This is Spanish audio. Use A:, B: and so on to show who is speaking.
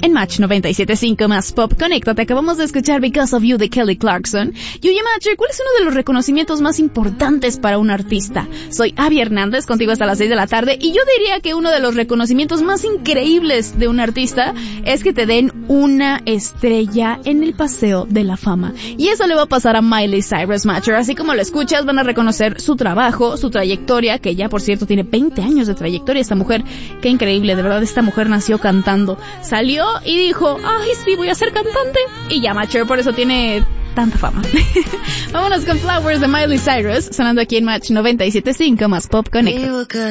A: En Match 97.5 más Pop, conéctate. Acabamos de escuchar Because of You de Kelly Clarkson. Y oye, Matcher, ¿cuál es uno de los reconocimientos más importantes para un artista? Soy Abby Hernández, contigo hasta las 6 de la tarde. Y yo diría que uno de los reconocimientos más increíbles de un artista es que te den una estrella en el Paseo de la Fama. Y eso le va a pasar a Miley Cyrus, Matcher. Así como lo escuchas, van a reconocer su trabajo, su trayectoria, que ya por cierto tiene 20 años de trayectoria esta mujer. Qué increíble, de verdad, esta mujer nació cantando. Salió y dijo, ay sí, voy a ser cantante. Y ya, Matcher, por eso tiene tanta fama. Vámonos con Flowers de Miley Cyrus, sonando aquí en Match 97.5 más Pop Connect.